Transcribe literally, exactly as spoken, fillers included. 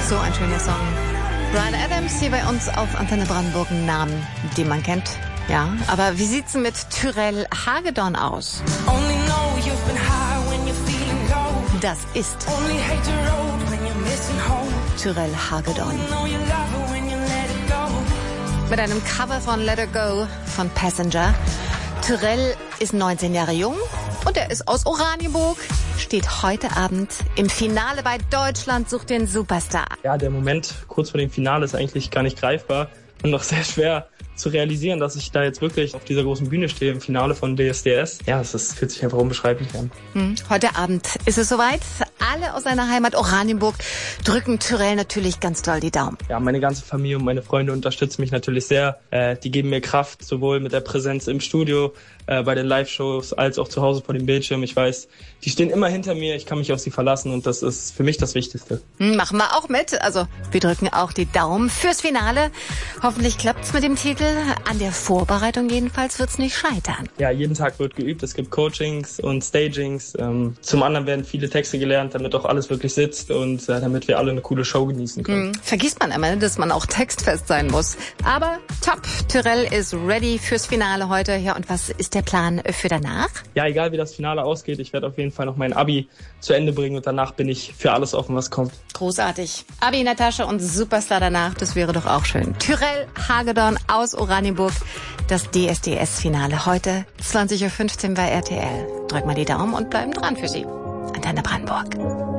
So ein schöner Song. Bryan Adams hier bei uns auf Antenne Brandenburg, ein Namen, den man kennt. Ja, aber wie sieht's denn mit Tyrell Hagedorn aus? Das ist Tyrell Hagedorn. Mit einem Cover von Let It Go von Passenger. Tyrell ist neunzehn Jahre jung und er ist aus Oranienburg. Steht heute Abend im Finale bei Deutschland sucht den Superstar. Ja, der Moment kurz vor dem Finale ist eigentlich gar nicht greifbar und noch sehr schwer zu realisieren, dass ich da jetzt wirklich auf dieser großen Bühne stehe im Finale von D S D S. Ja, es ist, fühlt sich einfach unbeschreiblich an. Hm. Heute Abend ist es soweit. Alle aus seiner Heimat Oranienburg drücken Tyrell natürlich ganz doll die Daumen. Ja, meine ganze Familie und meine Freunde unterstützen mich natürlich sehr. Äh, die geben mir Kraft, sowohl mit der Präsenz im Studio, äh, bei den Live-Shows, als auch zu Hause vor dem Bildschirm. Ich weiß, die stehen immer hinter mir, ich kann mich auf sie verlassen und das ist für mich das Wichtigste. Hm, machen wir auch mit. Also wir drücken auch die Daumen fürs Finale. Hoffentlich klappt's mit dem Titel. An der Vorbereitung jedenfalls wird's nicht scheitern. Ja, jeden Tag wird geübt. Es gibt Coachings und Stagings. Ähm, zum anderen werden viele Texte gelernt, damit auch alles wirklich sitzt und äh, damit wir alle eine coole Show genießen können. Hm, vergisst man immer, dass man auch textfest sein muss. Aber top, Tyrell ist ready fürs Finale heute. Ja, und was ist der Plan für danach? Ja, egal wie das Finale ausgeht, ich werde auf jeden Fall noch mein Abi zu Ende bringen und danach bin ich für alles offen, was kommt. Großartig. Abi in der Tasche und Superstar danach, das wäre doch auch schön. Tyrell Hagedorn aus Oranienburg, das D S D S-Finale heute zwanzig Uhr fünfzehn bei R T L. Drück mal die Daumen und bleiben dran für Sie. Antenne Brandenburg.